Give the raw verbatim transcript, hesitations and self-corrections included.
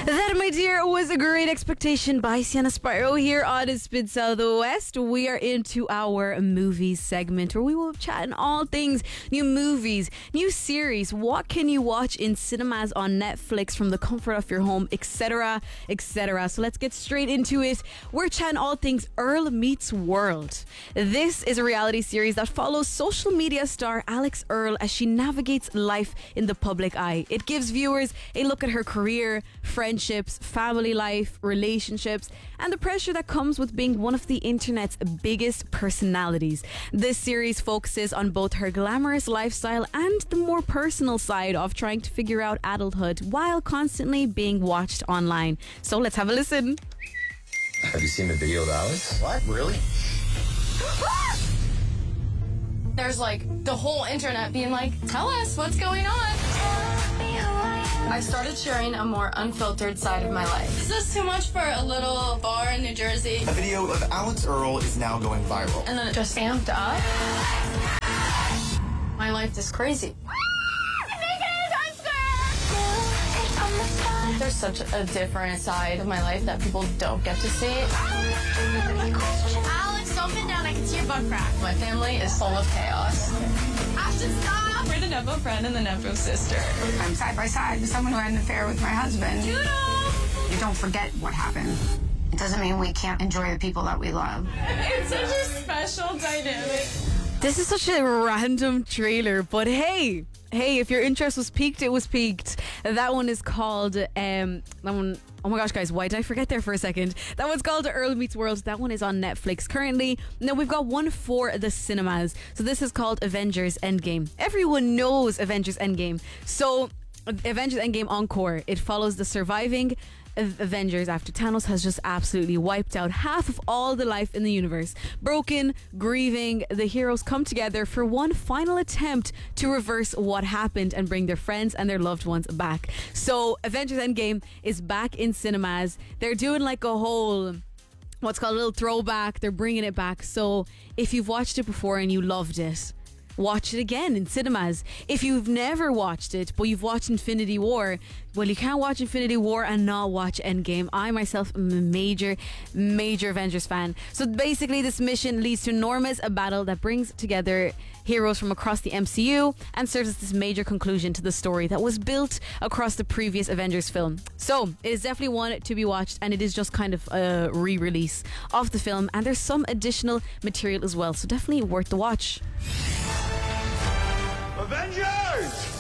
That, my dear, was a Great Expectation by Sienna Spyro here on Spin Southwest. We are into our movies segment where we will chat on all things new movies, new series, what can you watch in cinemas on Netflix from the comfort of your home, et cetera, et cetera. So let's get straight into it. We're chatting all things Earl Meets World. This is a reality series that follows social media star Alex Earle as she navigates life in the public eye. It gives viewers a look at her career, friendships, family life, relationships, and the pressure that comes with being one of the internet's biggest personalities. This series focuses on both her glamorous lifestyle and the more personal side of trying to figure out adulthood while constantly being watched online. So let's have a listen. Have you seen the video of Alex? What? Really? There's like the whole internet being like, tell us what's going on. I started sharing a more unfiltered side of my life. Is this too much for a little bar in New Jersey? A video of Alex Earle is now going viral. And then it just amped up. My life is crazy. There's such a different side of my life that people don't get to see. Alex, don't bend down. I can see your butt crack. My family is full of chaos. Ashton, stop! We're the Nepo friend and the Nepo sister. I'm side by side with someone who had an affair with my husband. Doodle! You don't forget what happened. It doesn't mean we can't enjoy the people that we love. It's such a special dynamic. This is such a random trailer, but hey, hey, if your interest was piqued, it was piqued. That one is called, um, that one, oh my gosh, guys, why did I forget there for a second? That one's called Earl Meets World. That one is on Netflix currently. Now, we've got one for the cinemas. So this is called Avengers Endgame. Everyone knows Avengers Endgame. So, Avengers Endgame Encore. It follows the surviving Avengers after Thanos has just absolutely wiped out half of all the life in the universe. Broken, grieving, the heroes come together for one final attempt to reverse what happened and bring their friends and their loved ones back. So Avengers Endgame is back in cinemas. They're doing like a whole, what's called a little throwback. They're bringing it back. So if you've watched it before and you loved it, watch it again in cinemas. If you've never watched it, but you've watched Infinity War, well, you can't watch Infinity War and not watch Endgame. I myself am a major, major Avengers fan. So basically, this mission leads to enormous a battle that brings together heroes from across the M C U and serves as this major conclusion to the story that was built across the previous Avengers film. So it is definitely one to be watched, and it is just kind of a re-release of the film, and there's some additional material as well, so definitely worth the watch. Avengers!